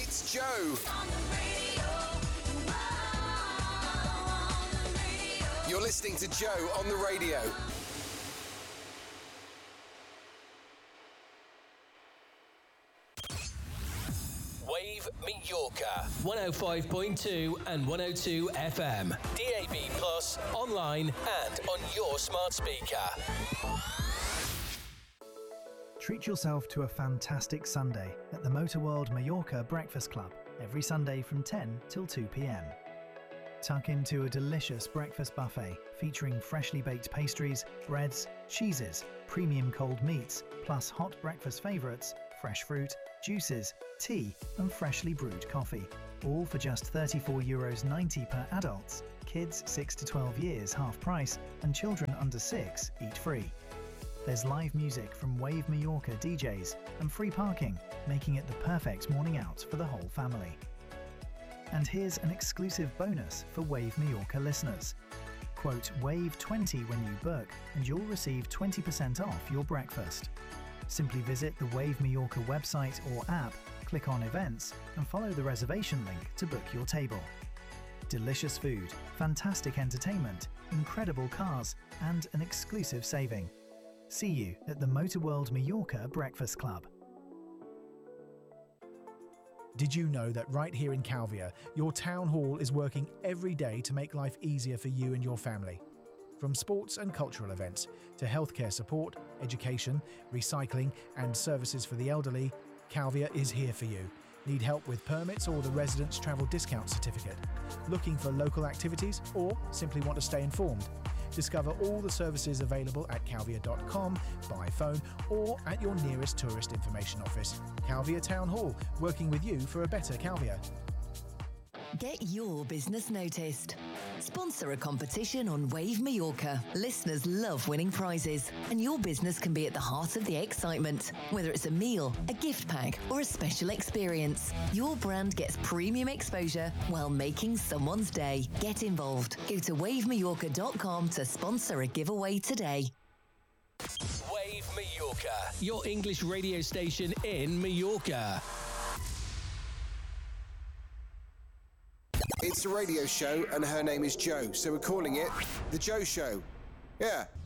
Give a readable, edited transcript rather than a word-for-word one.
It's Joe. On the radio. On the radio. You're listening to Joe on the radio. Wave Mallorca 105.2 and 102 FM. DAB Plus, online and on your smart speaker. Treat yourself to a fantastic Sunday at the Motor World Mallorca Breakfast Club every Sunday from 10 till 2 p.m. Tuck into a delicious breakfast buffet featuring freshly baked pastries, breads, cheeses, premium cold meats, plus hot breakfast favourites, fresh fruit, juices, tea and freshly brewed coffee. All for just €34.90 per adults. Kids 6 to 12 years half price and children under 6 eat free. There's live music from Wave Mallorca DJs and free parking, making it the perfect morning out for the whole family. And here's an exclusive bonus for Wave Mallorca listeners. Quote WAVE20 when you book and you'll receive 20% off your breakfast. Simply visit the Wave Mallorca website or app, click on events and follow the reservation link to book your table. Delicious food, fantastic entertainment, incredible cars and an exclusive saving. See you at the Motor World Mallorca Breakfast Club. Did you know that right here in Calvia, your town hall is working every day to make life easier for you and your family? From sports and cultural events to healthcare support, education, recycling and services for the elderly, Calvia is here for you. Need help with permits or the Residents Travel Discount Certificate? Looking for local activities or simply want to stay informed? Discover all the services available at calvia.com, by phone or at your nearest tourist information office. Calvia Town Hall, working with you for a better Calvia. Get your business noticed. Sponsor a competition on Wave Mallorca. Listeners love winning prizes, and your business can be at the heart of the excitement. Whether it's a meal, a gift pack, or a special experience, your brand gets premium exposure while making someone's day. Get involved. Go to wavemallorca.com to sponsor a giveaway today. Wave Mallorca, your English radio station in Mallorca. It's a radio show and her name is Joe, so we're calling it The Joe Show. Yeah.